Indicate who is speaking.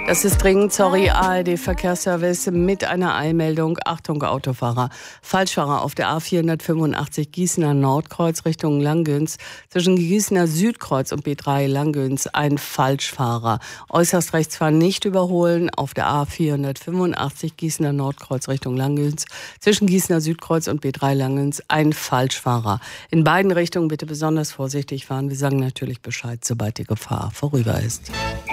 Speaker 1: Das ist dringend, sorry, ARD-Verkehrsservice mit einer Eilmeldung. Achtung, Autofahrer. Falschfahrer auf der A485 Gießener Nordkreuz Richtung Langgöns. Zwischen Gießener Südkreuz und B3 Langgöns ein Falschfahrer. Äußerst rechts fahren nicht überholen. Auf der A485 Gießener Nordkreuz Richtung Langgöns. Zwischen Gießener Südkreuz und B3 Langgöns ein Falschfahrer. In beiden Richtungen bitte besonders vorsichtig fahren. Wir sagen natürlich Bescheid, sobald die Gefahr vorüber ist.